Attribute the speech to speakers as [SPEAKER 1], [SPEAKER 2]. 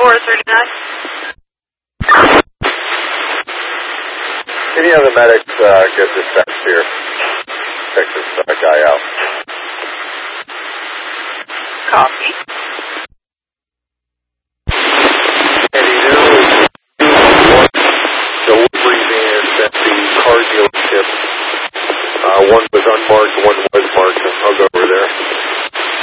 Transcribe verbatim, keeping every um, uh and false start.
[SPEAKER 1] four thirty-nine.
[SPEAKER 2] Any other medics uh, get dispatched here? Check this uh, guy out.
[SPEAKER 1] Copy.
[SPEAKER 2] Andy, there was one delivery van at the car dealership. Uh, one was unmarked, one was